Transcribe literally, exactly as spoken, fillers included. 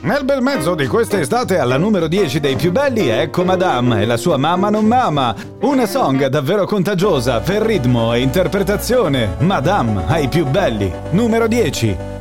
Nel bel mezzo di quest'estate alla numero dieci dei più belli ecco Madame e la sua Mamma non mama. Una song davvero contagiosa per ritmo e interpretazione. Madame ai più belli, numero dieci.